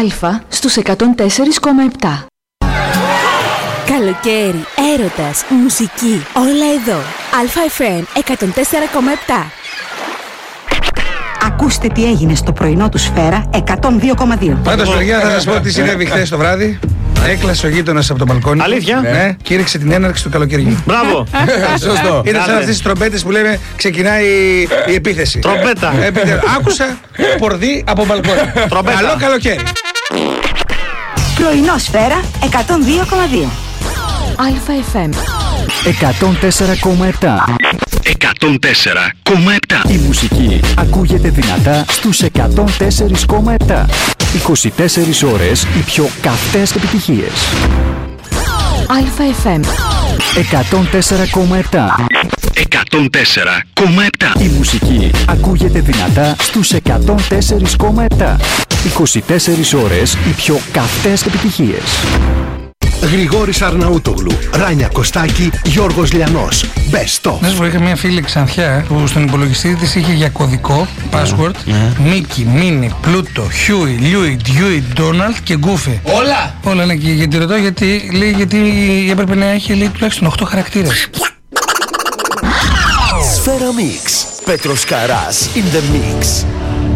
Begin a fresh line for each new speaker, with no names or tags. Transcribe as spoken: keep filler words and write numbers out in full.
Α στους εκατόν τέσσερα κόμμα επτά.
Καλοκαίρι, έρωτας, μουσική, όλα εδώ. Α-εφ εμ εκατόν τέσσερα κόμμα επτά.
Ακούστε τι έγινε στο πρωινό του Σφαίρα εκατόν δύο κόμμα δύο.
Πάντως, παιδιά, θα σας πω τι συνέβη χθες το βράδυ. Έκλασε ο γείτονας από το μπαλκόνι.
Αλήθεια?
Ναι, κήρυξε την έναρξη του καλοκαιριού.
Μπράβο!
Σωστό. Ήταν σαν αυτές τις τρομπέτες που λέμε ξεκινάει η επίθεση.
Τρομπέτα.
Άκουσα πορδί από μπαλκόνι. Καλό καλοκαίρι.
Πρωινό Σφαίρα εκατόν δύο κόμμα δύο.
Α-εφ εμ
εκατόν τέσσερα κόμμα επτά.
εκατόν τέσσερα κόμμα επτά.
Η μουσική ακούγεται δυνατά στους εκατόν τέσσερα κόμμα επτά. είκοσι τέσσερις ώρες οι πιο καυτές επιτυχίες.
Α-εφ εμ
εκατόν τέσσερα κόμμα επτά.
εκατόν τέσσερα κόμμα επτά.
Η μουσική ακούγεται δυνατά στους εκατόν τέσσερα κόμμα επτά. είκοσι τέσσερις ώρες οι πιο καυτές επιτυχίες.
Γρηγόρης Αρναούτογλου, Ράνια Κωστάκη, Γιώργος Λιανός. Best of.
Να σου πω, είχα μια φίλη Ξανθιά που στον υπολογιστή της είχε για κωδικό password Μίκη, Μίνι, Πλούτο, Χιούι, Λιούι, Ντιούι, Ντόναλτ και Γκούφι. Όλα! Όλα, ναι, και γιατί ρωτώ, γιατί λέει, γιατί έπρεπε να έχει, λέει, τουλάχιστον οκτώ χαρακτήρες.
Σφαίρα Mix. Πέτρος Καράς in the mix.